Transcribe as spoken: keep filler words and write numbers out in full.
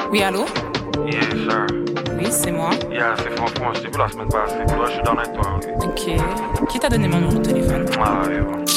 Oui, allô? Yes, sir. Oui, c'est moi. Yeah, c'est Franck, je t'ai vu la semaine passée. Toi, je suis dans avec toi. Ok. Qui t'a donné mon numéro de téléphone? Ah, yo.